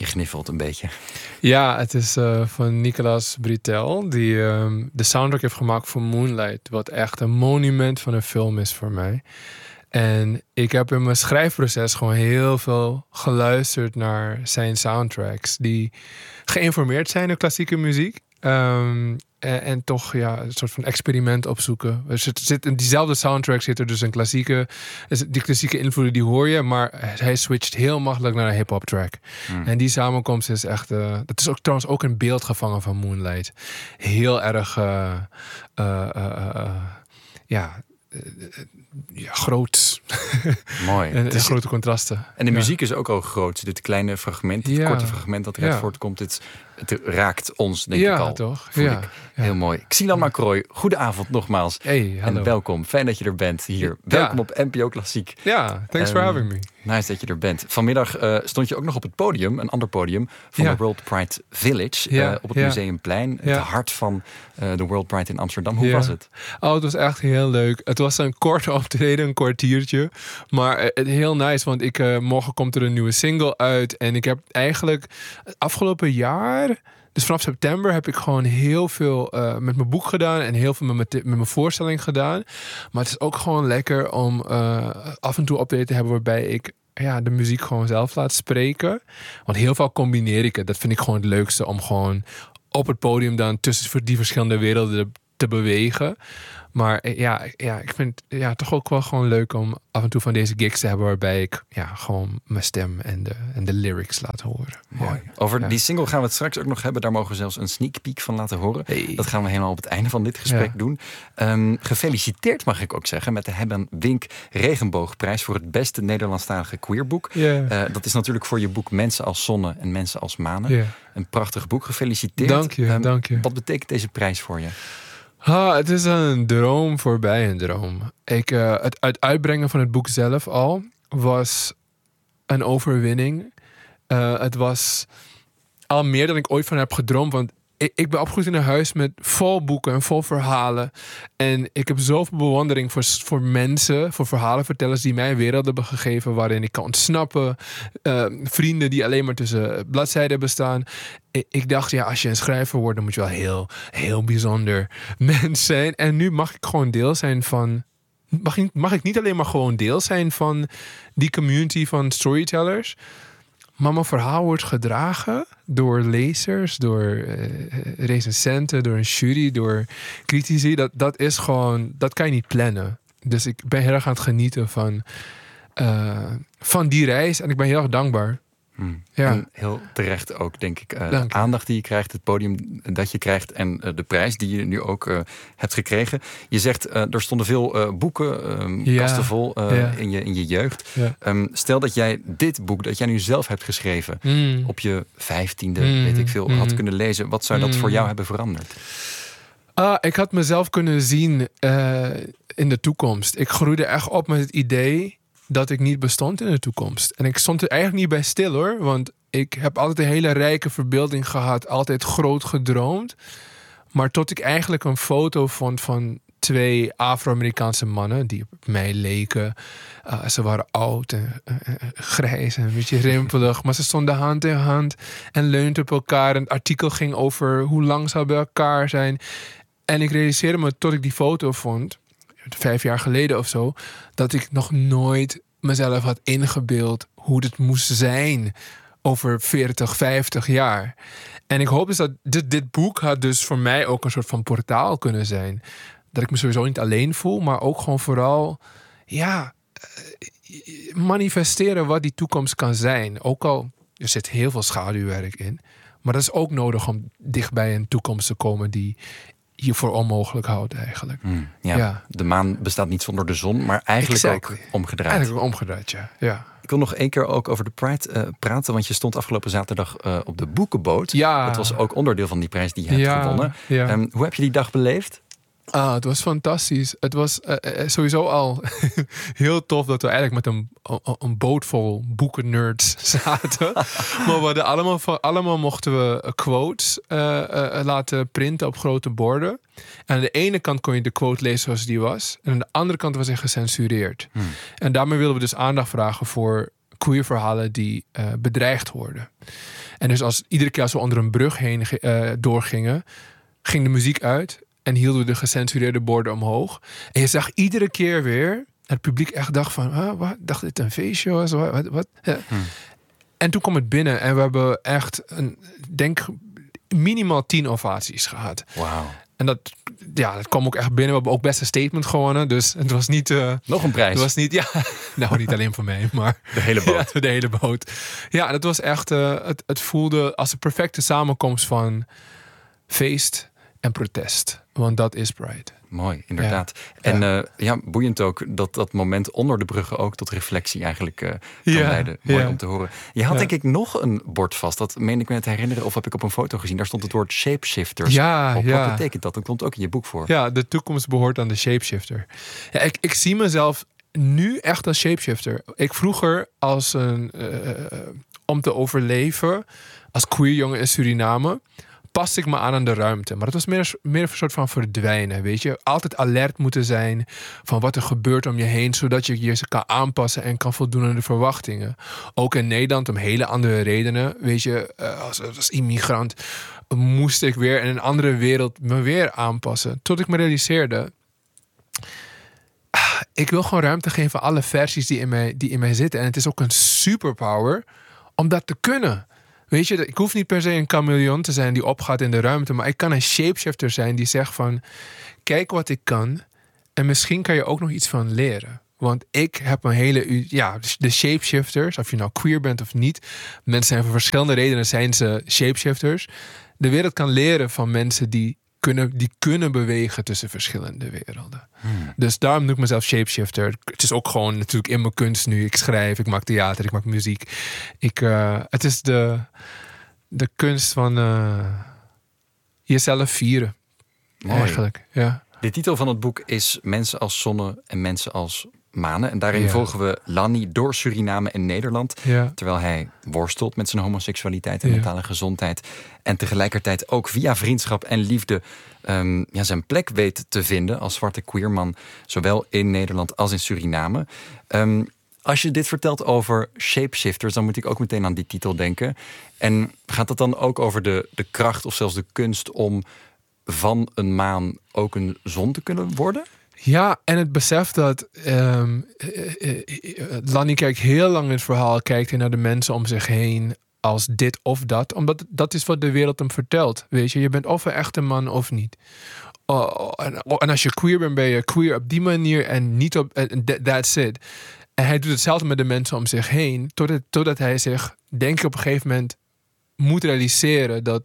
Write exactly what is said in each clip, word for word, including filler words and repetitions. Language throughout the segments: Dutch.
Je gniffelt een beetje. Ja, het is uh, van Nicolas Britell, die um, de soundtrack heeft gemaakt voor Moonlight. Wat echt een monument van een film is voor mij. En ik heb in mijn schrijfproces gewoon heel veel geluisterd naar zijn soundtracks. Die geïnformeerd zijn door klassieke muziek. Um, en, en toch ja, een soort van experiment opzoeken. Er zit, zit in diezelfde soundtrack zit er dus een klassieke... Die klassieke invloeden die hoor je, maar hij switcht heel makkelijk naar een hip-hop track. Mm. En die samenkomst is echt... Uh, dat is ook trouwens ook een beeld gevangen van Moonlight. Heel erg... Uh, uh, uh, uh, ja... Uh, ja, groot. Mooi. en, en is, grote contrasten. En de ja. muziek is ook al groot. Dit kleine fragment, dit ja. korte fragment dat eruit ja. voortkomt, dit, het raakt ons, denk ja, ik al. Toch? Voel ja, ik. Heel ja. mooi. Xilan Macroy, goedenavond nogmaals. Hey, en welkom. Fijn dat je er bent hier. Ja. Welkom op N P O Klassiek. Ja, thanks um, for having me. Nice dat je er bent. Vanmiddag uh, stond je ook nog op het podium, een ander podium, van ja. de World Pride Village. Ja. Uh, op het ja. Museumplein. Ja. Het hart van uh, de World Pride in Amsterdam. Hoe ja. was het? Oh, het was echt heel leuk. Het was een kort optreden, een kwartiertje. Maar uh, heel nice, want ik, uh, morgen komt er een nieuwe single uit. En ik heb eigenlijk het afgelopen jaar... Dus vanaf september heb ik gewoon heel veel uh, met mijn boek gedaan en heel veel met mijn, t- met mijn voorstelling gedaan. Maar het is ook gewoon lekker om uh, af en toe optreden te hebben waarbij ik ja, de muziek gewoon zelf laat spreken. Want heel vaak combineer ik het. Dat vind ik gewoon het leukste, om gewoon op het podium dan tussen die verschillende werelden te bewegen. Maar ja, ja, ik vind het ja, toch ook wel gewoon leuk om af en toe van deze gigs te hebben waarbij ik ja, gewoon mijn stem en de, en de lyrics laat horen. Mooi. Ja. Over ja. die single gaan we het straks ook nog hebben. Daar mogen we zelfs een sneak peek van laten horen. Hey. Dat gaan we helemaal op het einde van dit gesprek ja. doen. Um, gefeliciteerd mag ik ook zeggen met de Hebben Wink Regenboogprijs voor het beste Nederlandstalige queerboek. Yeah. Uh, dat is natuurlijk voor je boek Mensen als Zonne en Mensen als Manen. Yeah. Een prachtig boek. Gefeliciteerd. Dank je, um, dank je. Wat betekent deze prijs voor je? Ah, het is een droom voorbij een droom. Ik, uh, het, het uitbrengen van het boek zelf al was een overwinning. Uh, het was al meer dan ik ooit van heb gedroomd. Want ik, ik ben opgegroeid in een huis met vol boeken en vol verhalen. En ik heb zoveel bewondering voor, voor mensen, voor verhalenvertellers die mij een wereld hebben gegeven waarin ik kan ontsnappen. Uh, vrienden die alleen maar tussen bladzijden bestaan. Ik, ik dacht, ja, als je een schrijver wordt, dan moet je wel heel, heel bijzonder mens zijn. En nu mag ik gewoon deel zijn van... Mag ik, mag ik niet alleen maar gewoon deel zijn van die community van storytellers... Maar mijn verhaal wordt gedragen door lezers, door uh, recensenten, door een jury, door critici. Dat, dat is gewoon, dat kan je niet plannen. Dus ik ben heel erg aan het genieten van, uh, van die reis. En ik ben heel erg dankbaar. Hmm. Ja. En heel terecht ook, denk ik, uh, de aandacht die je krijgt, het podium dat je krijgt en uh, de prijs die je nu ook uh, hebt gekregen. Je zegt, uh, er stonden veel uh, boeken, um, ja. kasten vol uh, ja. in, je, in je jeugd. Ja. Um, stel dat jij dit boek, dat jij nu zelf hebt geschreven, mm. op je vijftiende, mm. weet ik veel, mm. had kunnen lezen. Wat zou dat mm. voor jou hebben veranderd? Ah, ik had mezelf kunnen zien uh, in de toekomst. Ik groeide echt op met het idee dat ik niet bestond in de toekomst. En ik stond er eigenlijk niet bij stil hoor. Want ik heb altijd een hele rijke verbeelding gehad. Altijd groot gedroomd. Maar tot ik eigenlijk een foto vond van twee Afro-Amerikaanse mannen die op mij leken. Uh, ze waren oud en uh, uh, grijs en een beetje rimpelig. Maar ze stonden hand in hand en leunden op elkaar. En het artikel ging over hoe lang ze bij elkaar zijn. En ik realiseerde me tot ik die foto vond, vijf jaar geleden of zo, dat ik nog nooit mezelf had ingebeeld hoe het moest zijn over veertig, vijftig jaar. En ik hoop dus dat dit, dit boek had dus voor mij ook een soort van portaal kunnen zijn. Dat ik me sowieso niet alleen voel, maar ook gewoon vooral, ja, manifesteren wat die toekomst kan zijn. Ook al, er zit heel veel schaduwwerk in, maar dat is ook nodig om dicht bij een toekomst te komen die je voor onmogelijk houdt eigenlijk. Mm, ja, ja. De maan bestaat niet zonder de zon, maar eigenlijk exactly. ook omgedraaid. Eigenlijk omgedraaid, ja. ja. Ik wil nog één keer ook over de Pride uh, praten, want je stond afgelopen zaterdag uh, op de boekenboot. Ja. Dat was ook onderdeel van die prijs die je hebt ja, gewonnen. Ja. Um, hoe heb je die dag beleefd? Ah, het was fantastisch. Het was uh, sowieso al heel tof dat we eigenlijk met een, een boot vol boekennerds zaten. Maar we hadden allemaal, allemaal mochten we quotes uh, uh, laten printen op grote borden. En aan de ene kant kon je de quote lezen zoals die was. En aan de andere kant was hij gecensureerd. Hmm. En daarmee wilden we dus aandacht vragen voor queer verhalen die uh, bedreigd worden. En dus als iedere keer als we onder een brug heen uh, doorgingen, ging de muziek uit en hielden we de gecensureerde borden omhoog. En je zag iedere keer weer het publiek echt dacht van, ah, wat? Dacht dit een feestje was? Wat? wat, wat? Ja. Hmm. En toen kwam het binnen en we hebben echt, een, denk minimaal tien ovaties gehad. Wauw. En dat, ja, dat kwam ook echt binnen. We hebben ook best een statement gewonnen. Dus het was niet... Uh, Nog een prijs. Het was niet, ja, nou niet alleen voor mij, maar... De hele boot. Ja, de hele boot. Ja, dat was echt... Uh, het, het voelde als een perfecte samenkomst van feest en protest. Want dat is Pride. Mooi, inderdaad. Ja. En ja. Uh, ja, boeiend ook dat dat moment onder de bruggen ook tot reflectie eigenlijk uh, kan ja. leiden. Mooi ja. om te horen. Je had ja. denk ik nog een bord vast. Dat meen ik me net herinneren of heb ik op een foto gezien. Daar stond het woord shapeshifters ja, op. Ja. Wat betekent dat? Dat komt ook in je boek voor. Ja, de toekomst behoort aan de shapeshifter. Ja, ik, ik zie mezelf nu echt als shapeshifter. Ik vroeger als een... Uh, om te overleven als queer jongen in Suriname... paste ik me aan aan de ruimte. Maar het was meer, meer een soort van verdwijnen, weet je. Altijd alert moeten zijn van wat er gebeurt om je heen, zodat je je kan aanpassen en kan voldoen aan de verwachtingen. Ook in Nederland om hele andere redenen. Weet je, als, als immigrant moest ik weer in een andere wereld me weer aanpassen. Tot ik me realiseerde, ik wil gewoon ruimte geven aan alle versies die in mij, die in mij zitten. En het is ook een superpower om dat te kunnen. Weet je, ik hoef niet per se een chameleon te zijn die opgaat in de ruimte. Maar ik kan een shapeshifter zijn die zegt van, kijk wat ik kan. En misschien kan je ook nog iets van leren. Want ik heb een hele... Ja, de shapeshifters, of je nou queer bent of niet. Mensen zijn voor verschillende redenen zijn ze shapeshifters. De wereld kan leren van mensen die kunnen, die kunnen bewegen tussen verschillende werelden. Hmm. Dus daarom noem ik mezelf shapeshifter. Het is ook gewoon natuurlijk in mijn kunst nu. Ik schrijf, ik maak theater, ik maak muziek. Ik, uh, het is de, de kunst van uh, jezelf vieren. Mooi. Eigenlijk, ja. De titel van het boek is Mensen als zonne en mensen als manen. En daarin ja. volgen we Lanny door Suriname en Nederland. Ja. Terwijl hij worstelt met zijn homoseksualiteit en ja. mentale gezondheid. En tegelijkertijd ook via vriendschap en liefde um, ja, zijn plek weet te vinden als zwarte queerman. Zowel in Nederland als in Suriname. Um, als je dit vertelt over shapeshifters, dan moet ik ook meteen aan die titel denken. En gaat het dan ook over de, de kracht of zelfs de kunst om van een maan ook een zon te kunnen worden? Ja, en het besef dat um, uh, uh, Lanny kijkt heel lang in het verhaal, kijkt hij naar de mensen om zich heen als dit of dat. Omdat dat is wat de wereld hem vertelt. Weet je, je bent of een echte man of niet. Oh, en, en als je queer bent, ben je queer op die manier en niet op... Uh, that's it. En hij doet hetzelfde met de mensen om zich heen. Totdat, totdat hij zich, denk ik, op een gegeven moment moet realiseren dat...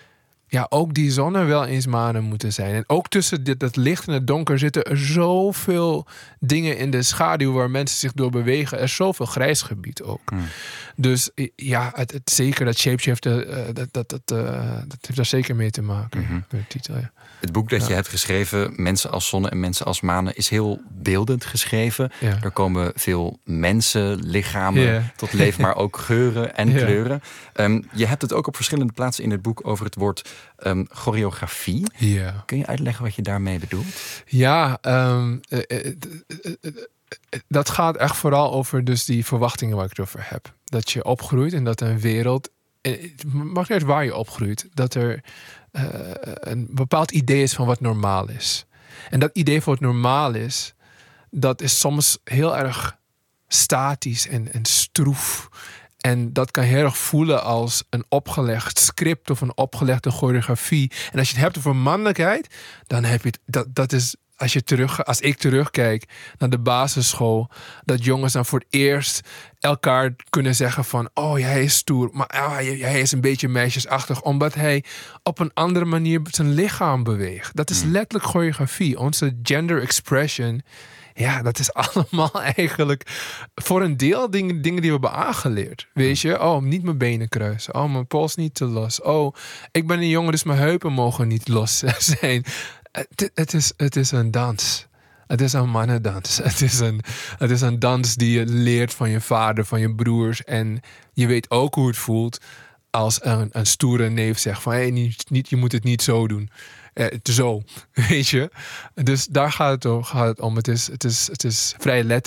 ja, ook die zonnen wel eens manen moeten zijn. En ook tussen dit, dat licht en het donker zitten er zoveel dingen in de schaduw waar mensen zich door bewegen. Er is zoveel grijs gebied ook. Hmm. Dus ja, het, het, zeker dat shapeshifter, uh, dat, dat, dat, uh, dat heeft daar zeker mee te maken. Mm-hmm. Met de titel, ja. Het boek dat ja. je hebt geschreven, Mensen als zonne en mensen als manen, is heel beeldend geschreven. Ja. Er komen veel mensen, lichamen yeah. tot leven, maar ook geuren en yeah. kleuren. Um, je hebt het ook op verschillende plaatsen in het boek over het woord um, choreografie. Yeah. Kun je uitleggen wat je daarmee bedoelt? Ja, um, uh, uh, uh, uh, uh, dat gaat echt vooral over dus die verwachtingen waar ik het over heb. Dat je opgroeit en dat een wereld, het maakt niet uit waar je opgroeit, dat er uh, een bepaald idee is van wat normaal is. En dat idee van wat normaal is, dat is soms heel erg statisch en, en stroef. En dat kan heel erg voelen als een opgelegd script of een opgelegde choreografie. En als je het hebt over mannelijkheid, dan heb je het, dat, dat is, als je terug, als ik terugkijk naar de basisschool, dat jongens dan voor het eerst elkaar kunnen zeggen van, oh, hij is stoer, maar oh, hij, hij is een beetje meisjesachtig, omdat hij op een andere manier zijn lichaam beweegt. Dat is letterlijk choreografie. Onze gender expression, ja, dat is allemaal eigenlijk voor een deel dingen, dingen die we hebben aangeleerd. Weet je, oh, niet mijn benen kruisen. Oh, mijn pols niet te los. Oh, ik ben een jongen, dus mijn heupen mogen niet los zijn. Het, het, is, het is een dans. Het is een mannendans. Het is een, het is een dans die je leert van je vader, van je broers. En je weet ook hoe het voelt als een, een stoere neef zegt van, hey, niet, niet, je moet het niet zo doen. Eh, zo, weet je. Dus daar gaat het om. Gaat het, om. Het, is, het, is, het is vrij letterlijk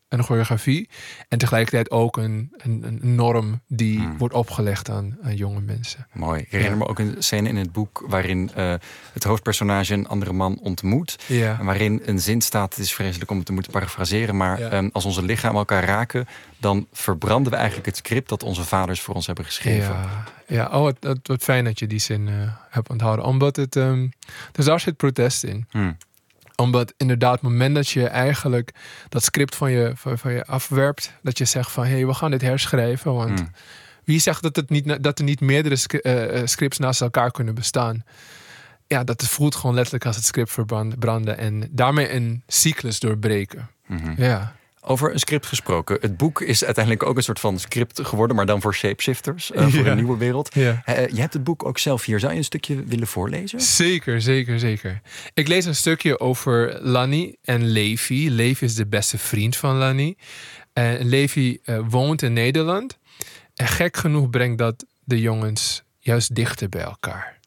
een choreografie. En tegelijkertijd ook een, een, een norm die hmm. wordt opgelegd aan, aan jonge mensen. Mooi. Ik herinner ja. me ook een scène in het boek waarin uh, het hoofdpersonage een andere man ontmoet. Ja. En waarin een zin staat, het is vreselijk om het te moeten parafraseren, maar ja. um, als onze lichamen elkaar raken, dan verbranden we eigenlijk het script dat onze vaders voor ons hebben geschreven. Ja, ja. Oh, wat, wat, wat fijn dat je die zin uh, hebt onthouden. Omdat het, um, dus daar zit protest in. Hmm. Omdat inderdaad, het moment dat je eigenlijk dat script van je, van, van je afwerpt, dat je zegt van, hé, hey, we gaan dit herschrijven. Want mm. wie zegt dat, het niet, dat er niet meerdere uh, scripts naast elkaar kunnen bestaan? Ja, dat voelt gewoon letterlijk als het script verbranden en daarmee een cyclus doorbreken. Mm-hmm. Ja. Over een script gesproken. Het boek is uiteindelijk ook een soort van script geworden, maar dan voor shapeshifters, uh, voor ja. een nieuwe wereld. Ja. Uh, je hebt het boek ook zelf hier. Zou je een stukje willen voorlezen? Zeker, zeker, zeker. Ik lees een stukje over Lani en Levi. Levi is de beste vriend van Lani. En Levi uh, woont in Nederland. En gek genoeg brengt dat de jongens juist dichter bij elkaar.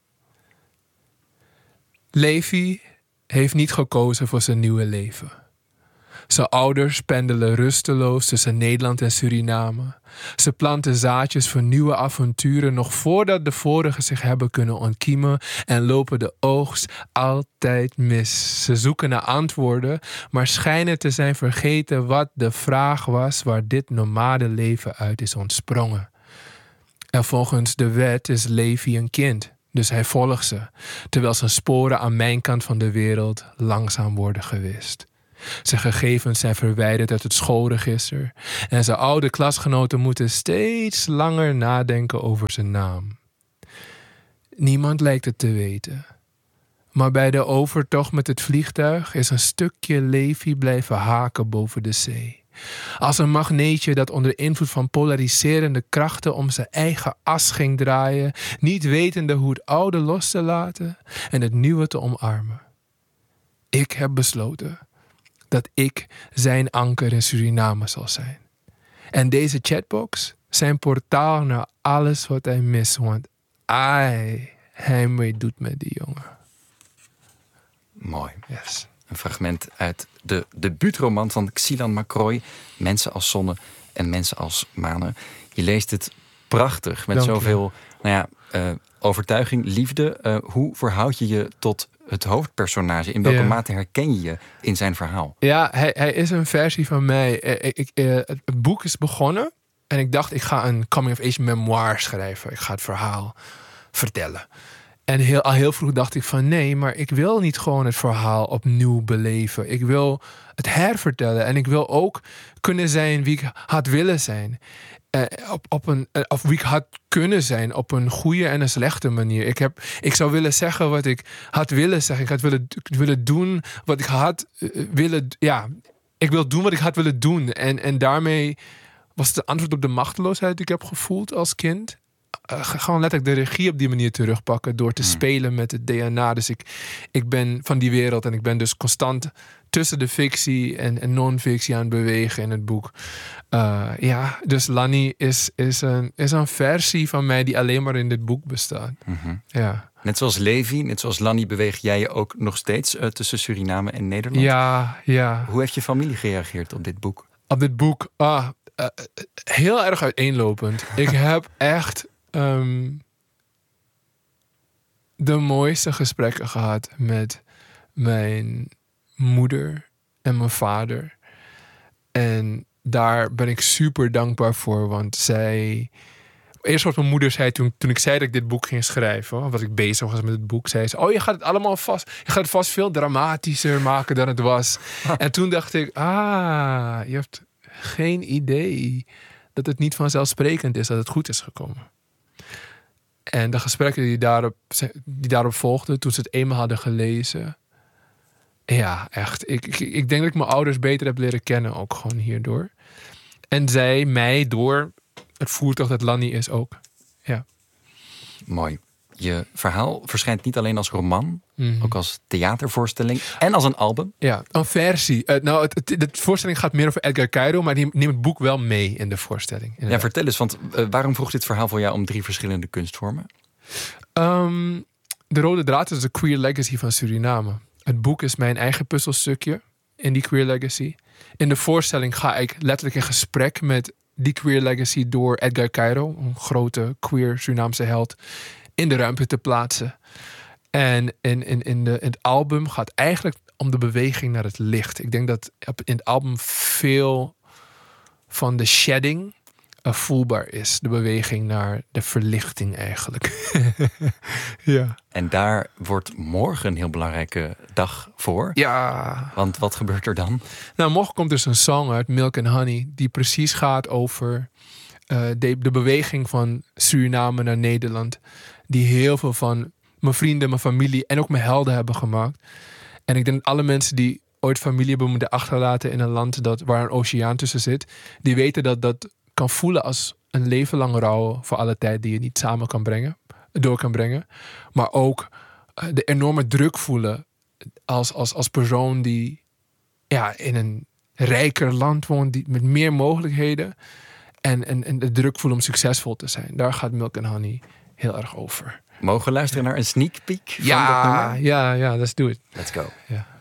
Levi heeft niet gekozen voor zijn nieuwe leven. Zijn ouders pendelen rusteloos tussen Nederland en Suriname. Ze planten zaadjes voor nieuwe avonturen nog voordat de vorige zich hebben kunnen ontkiemen en lopen de oogst altijd mis. Ze zoeken naar antwoorden, maar schijnen te zijn vergeten wat de vraag was waar dit nomadenleven uit is ontsprongen. En volgens de wet is Levi een kind, dus hij volgt ze, terwijl zijn sporen aan mijn kant van de wereld langzaam worden gewist. Zijn gegevens zijn verwijderd uit het schoolregister en zijn oude klasgenoten moeten steeds langer nadenken over zijn naam. Niemand lijkt het te weten. Maar bij de overtocht met het vliegtuig is een stukje Levi blijven haken boven de zee. Als een magneetje dat onder invloed van polariserende krachten om zijn eigen as ging draaien, niet wetende hoe het oude los te laten en het nieuwe te omarmen. Ik heb besloten dat ik zijn anker in Suriname zal zijn. En deze chatbox zijn portaal naar alles wat hij mist, want hij heimwee doet met die jongen. Mooi. Yes. Een fragment uit de debuutroman van Xilan Macroy, Mensen als zonne en Mensen als manen. Je leest het prachtig, met Dank zoveel nou ja, uh, overtuiging, liefde. Uh, hoe verhoud je je tot het hoofdpersonage? In welke ja. mate herken je je in zijn verhaal? Ja, hij, hij is een versie van mij. Ik, ik, uh, het boek is begonnen en ik dacht, ik ga een coming-of-age memoir schrijven. Ik ga het verhaal vertellen. En heel, al heel vroeg dacht ik van nee, maar ik wil niet gewoon het verhaal opnieuw beleven. Ik wil het hervertellen en ik wil ook kunnen zijn wie ik had willen zijn. Uh, op, op een, uh, of wie ik had kunnen zijn op een goede en een slechte manier. Ik, heb, ik zou willen zeggen wat ik had willen zeggen. Ik had willen, willen doen wat ik had uh, willen... Ja, ik wil doen wat ik had willen doen. En, en daarmee was het de antwoord op de machteloosheid die ik heb gevoeld als kind. Uh, gewoon letterlijk de regie op die manier terugpakken door te hmm. spelen met het D N A. Dus ik, ik ben van die wereld en ik ben dus constant tussen de fictie en, en non-fictie aan het bewegen in het boek. Uh, ja, dus Lani is, is, een, is een versie van mij die alleen maar in dit boek bestaat. Mm-hmm. Ja. Net zoals Levi, net zoals Lani beweeg jij je ook nog steeds uh, tussen Suriname en Nederland. Ja, ja. Hoe heeft je familie gereageerd op dit boek? Op dit boek? Ah, uh, heel erg uiteenlopend. Ik heb echt um, de mooiste gesprekken gehad met mijn moeder en mijn vader. En daar ben ik super dankbaar voor, want zij... Eerst wat mijn moeder zei toen, toen ik zei dat ik dit boek ging schrijven, wat ik bezig was met het boek, zei ze, oh, je gaat het allemaal vast, je gaat het vast veel dramatischer maken dan het was. En toen dacht ik, ah, je hebt geen idee dat het niet vanzelfsprekend is dat het goed is gekomen. En de gesprekken die daarop, die daarop volgden, toen ze het eenmaal hadden gelezen, ja, echt. Ik, ik, ik denk dat ik mijn ouders beter heb leren kennen, ook gewoon hierdoor. En zij mij door het voertuig dat Lani is ook. Ja. Mooi. Je verhaal verschijnt niet alleen als roman, mm-hmm. ook als theatervoorstelling en als een album. Ja, een versie. Uh, nou, het, het, de voorstelling gaat meer over Edgar Cairo, maar die neemt het boek wel mee in de voorstelling. Inderdaad. Ja, vertel eens, want uh, waarom vroeg dit verhaal voor jou om drie verschillende kunstvormen? Um, de rode draad is de queer legacy van Suriname. Het boek is mijn eigen puzzelstukje in die queer legacy. in de voorstelling ga ik letterlijk in gesprek met die queer legacy door Edgar Cairo, een grote queer Surinaamse held, in de ruimte te plaatsen. En in, in, in, de, in het album gaat eigenlijk om de beweging naar het licht. Ik denk dat in het album veel van de shedding uh, voelbaar is. De beweging naar de verlichting eigenlijk. Ja. En daar wordt morgen een heel belangrijke dag voor. Ja. Want wat gebeurt er dan? Nou, morgen komt dus een song uit, Milk and Honey, die precies gaat over uh, de, de beweging van Suriname naar Nederland. Die heel veel van mijn vrienden, mijn familie en ook mijn helden hebben gemaakt. En ik denk dat alle mensen die ooit familie hebben moeten achterlaten in een land dat, waar een oceaan tussen zit, die weten dat dat kan voelen als een leven lang rouw voor alle tijd die je niet samen kan brengen, door kan brengen. Maar ook de enorme druk voelen als, als, als persoon die ja, in een rijker land woont, die, met meer mogelijkheden. En, en, en de druk voelen om succesvol te zijn. Daar gaat Milk and Honey heel erg over. Mogen we luisteren naar een sneak peek van ja, dat nummer? Ja, ja, let's do it. Let's go. Ja.